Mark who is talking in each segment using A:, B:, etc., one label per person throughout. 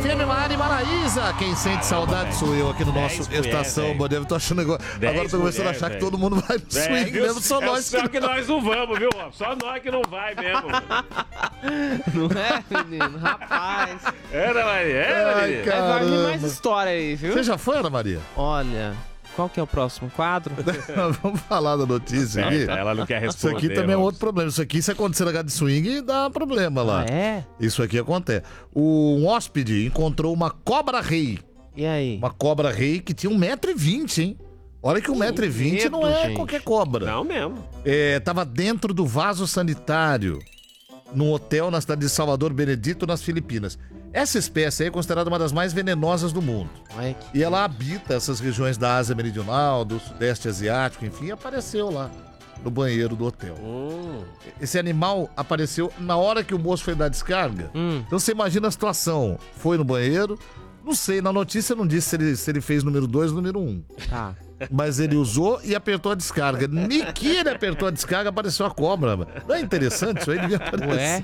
A: FM Mari Maraísa. Quem sente saudade sou eu aqui no nosso Estação Bom Dia. Eu tô achando agora tô começando a achar que todo mundo vai no swing mesmo, só nós.
B: Só que nós não vamos, viu? Só nós que não vai mesmo.
C: Não é, menino? Rapaz.
B: Era, Maria.
C: Vai vir mais história aí, viu?
A: Você já foi, Ana Maria?
C: Olha, qual que é o próximo quadro?
A: Vamos falar da notícia aqui.
B: Ela não quer responder.
A: Isso aqui também é outro problema. Isso aqui, se acontecer na casa de swing, dá problema lá.
C: É?
A: Isso aqui acontece. Um hóspede encontrou uma cobra-rei.
C: E aí?
A: Uma cobra-rei que tinha 1,20 m, hein? Olha que 1,20 m não é
C: gente.
A: qualquer cobra.
B: Não mesmo.
A: Tava dentro do vaso sanitário, num hotel na cidade de Salvador Benedito, nas Filipinas. Essa espécie aí é considerada uma das mais venenosas do mundo.
C: Ai,
A: E ela habita essas regiões da Ásia Meridional, do Sudeste Asiático, enfim, apareceu lá no banheiro do hotel. Esse animal apareceu na hora que o moço foi dar descarga. Então você imagina a situação. Foi no banheiro, não sei, na notícia não disse se ele fez número 2 ou número 1.
C: Tá.
A: Mas ele usou e apertou a descarga. Nem que ele apertou a descarga, apareceu a cobra. Não é interessante isso aí? Devia aparecer.
C: Ué?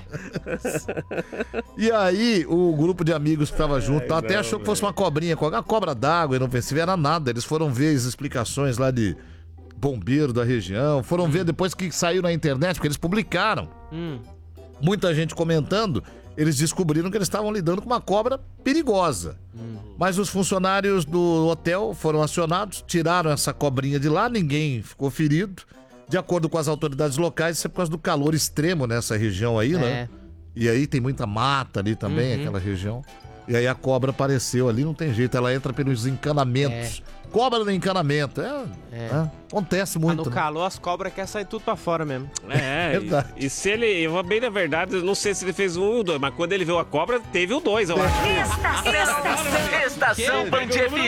A: E aí, o grupo de amigos que estava junto até achou que fosse uma cobrinha, uma cobra d'água inofensiva, era nada. Eles foram ver as explicações lá de bombeiro da região, foram ver depois que saiu na internet, porque eles publicaram. Muita gente comentando, eles descobriram que eles estavam lidando com uma cobra perigosa. Mas os funcionários do hotel foram acionados, tiraram essa cobrinha de lá, ninguém ficou ferido. De acordo com as autoridades locais, isso é por causa do calor extremo nessa região aí, né? E aí tem muita mata ali também, aquela região. E aí a cobra apareceu ali, não tem jeito, ela entra pelos encanamentos. Cobra no encanamento, acontece muito.
C: No calor, as cobras querem sair tudo pra fora mesmo.
A: Verdade.
B: E se ele, eu vou bem na verdade, eu não sei se ele fez 1 ou 2, mas quando ele viu a cobra, teve o 2, eu acho.
D: Estação Band FM.